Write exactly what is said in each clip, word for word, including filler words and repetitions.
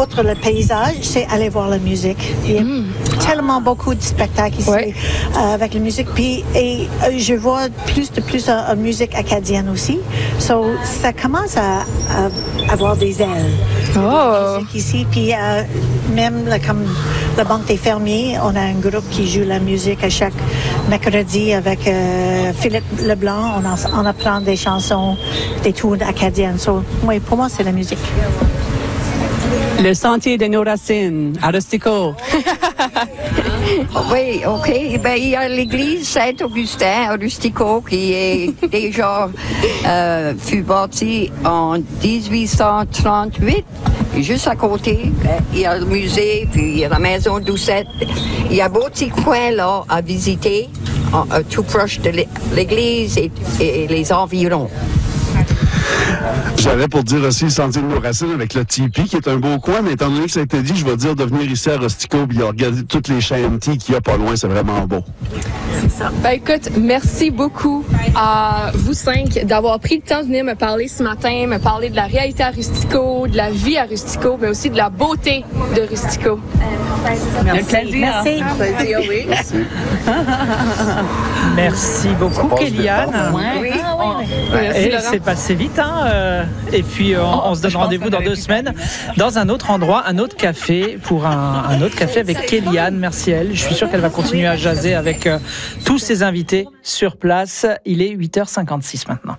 autre le paysage, c'est aller voir la musique. Il y a mm. tellement beaucoup de spectacles ici ouais. euh, avec la musique. Puis, et euh, je vois plus de plus de euh, musique acadienne aussi. So, ça commence à, à avoir des ailes. Oh. De ici. Puis euh, même là, comme la Banque des fermiers, on a un groupe qui joue la musique à chaque mercredi avec euh, Philippe Leblanc. On, en, on apprend des chansons, des tunes acadiennes. So, oui, pour moi, c'est la musique. Le sentier de nos racines, à Rustico. Oui, OK. Ben, il y a l'église Saint-Augustin à Rustico qui est déjà euh, fut bâtie en dix-huit cent trente-huit. Juste à côté, il y a le musée, puis il y a la maison Doucette. Il y a beau petit coin là à visiter, en, euh, tout proche de l'église et, et les environs. J'allais pour dire aussi le sentier de nos racines avec le tipi, qui est un beau coin, mais étant donné que ça a été dit, je vais dire de venir ici à Rustico et regarder toutes les chantiers qu'il y a pas loin, c'est vraiment beau. C'est ça. Ben écoute, merci beaucoup à vous cinq d'avoir pris le temps de venir me parler ce matin, me parler de la réalité à Rustico, de la vie à Rustico, mais aussi de la beauté de Rustico. Merci. Plaisir. Merci. Plaisir, oui. Merci. Merci beaucoup, Kéliane. Oui, oui, oui. Et c'est passé vite, hein. Euh, et puis on, on se donne rendez-vous dans deux semaines dans un autre endroit, un autre café pour un, un autre café avec Kéliane. Merci à elle. Je suis sûr qu'elle va continuer à jaser avec euh, tous ses invités sur place. Il est huit heures cinquante-six maintenant.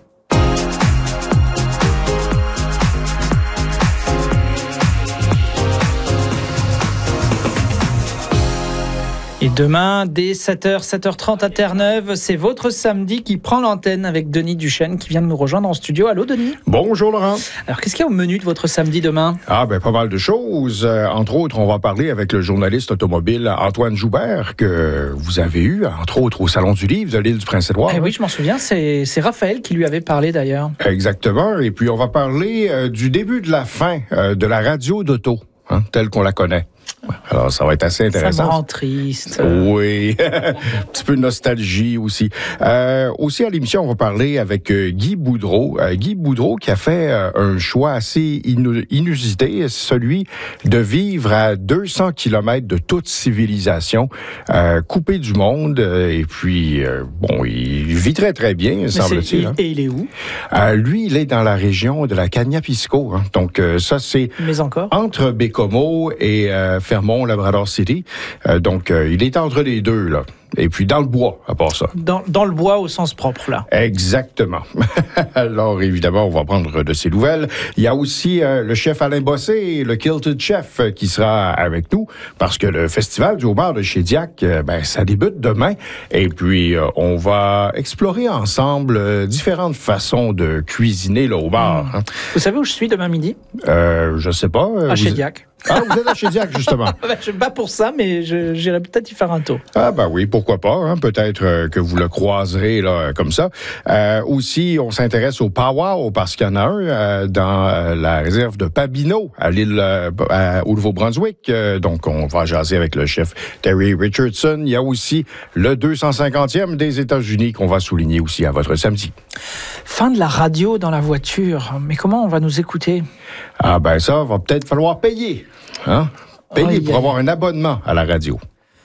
Et demain, dès sept heures, sept heures trente à Terre-Neuve, c'est votre samedi qui prend l'antenne avec Denis Duchesne qui vient de nous rejoindre en studio. Allô, Denis? Bonjour, Laurent. Alors, qu'est-ce qu'il y a au menu de votre samedi demain? Ah, ben, pas mal de choses. Euh, entre autres, on va parler avec le journaliste automobile Antoine Joubert, que vous avez eu, entre autres, au Salon du Livre de l'île du Prince-Édouard. Eh oui, je m'en souviens. C'est, c'est Raphaël qui lui avait parlé, d'ailleurs. Exactement. Et puis, on va parler euh, du début de la fin euh, de la radio d'auto, hein, telle qu'on la connaît. Alors, ça va être assez intéressant. Ça me rend triste. Oui, un petit peu de nostalgie aussi. Euh, aussi à l'émission, on va parler avec euh, Guy Boudreau. Euh, Guy Boudreau qui a fait euh, un choix assez inu- inusité, celui de vivre à deux cents kilomètres de toute civilisation, euh, coupé du monde. Euh, et puis, euh, bon, il vit très, très bien, Mais semble-t-il. Hein. Et il est où? Euh, lui, il est dans la région de la Cagna-Pisco. Hein. Donc, euh, ça, c'est Mais encore? entre Bécomo et euh, Fermont, Labrador City. Euh, donc, euh, il est entre les deux, là. Et puis, dans le bois, à part ça. Dans, dans le bois au sens propre, là. Exactement. Alors, évidemment, on va prendre de ses nouvelles. Il y a aussi euh, le chef Alain Bossé, le Kilted Chef, euh, qui sera avec nous, parce que le festival du homard de Chédiac, euh, ben, ça débute demain. Et puis, euh, on va explorer ensemble euh, différentes façons de cuisiner le homard. Mmh. Hein. Vous savez où je suis demain midi? Euh, je sais pas. Euh, à vous... Chédiac. Ah, vous êtes à Chédiac, justement. Ben, je ne suis pas pour ça, mais je, j'irai peut-être y faire un tour. Ah, ben oui, pourquoi pas. Hein? Peut-être euh, que vous le croiserez là, comme ça. Euh, aussi, on s'intéresse au powwow parce qu'il y en a un euh, dans euh, la réserve de Pabineau, à l'île euh, à, au Nouveau-Brunswick. Euh, donc, on va jaser avec le chef Terry Richardson. Il y a aussi le deux cent cinquantième des États-Unis qu'on va souligner aussi à votre samedi. Fin de la radio dans la voiture. Mais comment on va nous écouter? Ah, ben ça, va peut-être falloir payer. Hein? Payer oh, pour yeah. avoir un abonnement à la radio.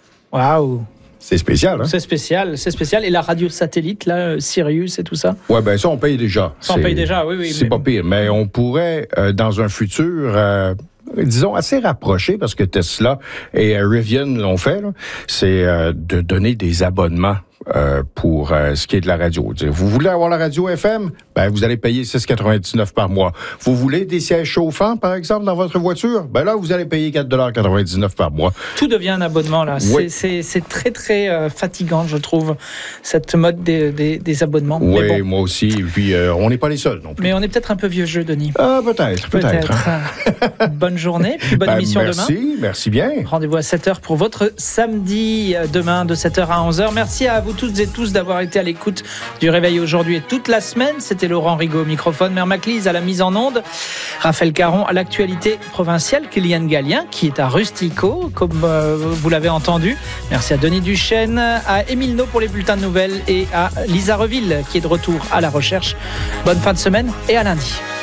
Waouh! C'est spécial, hein? C'est spécial, c'est spécial. Et la radio satellite, là, Sirius et tout ça? Ouais, ben ça, on paye déjà. Ça, on paye déjà, oui, oui. C'est mais... pas pire. Mais on pourrait, euh, dans un futur... Euh, disons, assez rapproché, parce que Tesla et euh, Rivian l'ont fait, là, c'est euh, de donner des abonnements euh, pour euh, ce qui est de la radio. Vous voulez avoir la radio F M? Ben, vous allez payer six quatre-vingt-dix-neuf par mois. Vous voulez des sièges chauffants, par exemple, dans votre voiture? Ben là, vous allez payer quatre quatre-vingt-dix-neuf par mois. Tout devient un abonnement, là. Oui. C'est, c'est, c'est très, très euh, fatigant, je trouve, cette mode des, des, des abonnements. Oui, Mais bon. moi aussi. Et puis, euh, on n'est pas les seuls non plus. Mais on est peut-être un peu vieux jeu, Denis. Ah, peut-être, peut-être. peut-être. Hein. Bonne journée, puis bonne ben, émission merci, demain. Merci, merci bien. Rendez-vous à sept heures pour votre samedi, demain de sept heures à onze heures. Merci à vous toutes et tous d'avoir été à l'écoute du Réveil aujourd'hui et toute la semaine. C'était Laurent Rigaud au microphone, Mère Maclise à la mise en onde, Raphaël Caron à l'actualité provinciale, Kéliane Gallien qui est à Rustico, comme euh, vous l'avez entendu. Merci à Denis Duchesne, à Émile No pour les bulletins de nouvelles et à Lisa Reville qui est de retour à la recherche. Bonne fin de semaine et à lundi.